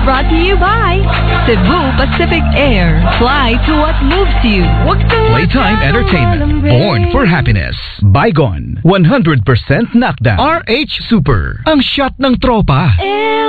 Brought to you by Cebu Pacific Air. Fly to what moves you. Playtime Entertainment. Born for happiness. Bygone. 100% knockdown. RH Super. Ang shot ng tropa.